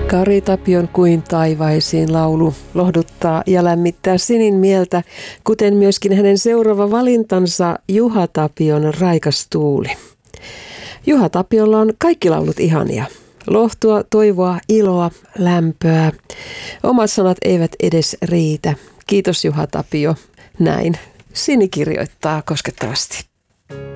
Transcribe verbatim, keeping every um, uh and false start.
Kari Tapion Kuin taivaisiin laulu lohduttaa ja lämmittää Sinin mieltä, kuten myöskin hänen seuraava valintansa Juha Tapion Raikas tuuli. Juha Tapiolla on kaikki laulut ihania. Lohtua, toivoa, iloa, lämpöä. Omat sanat eivät edes riitä. Kiitos Juha Tapio. Näin Sini kirjoittaa koskettavasti.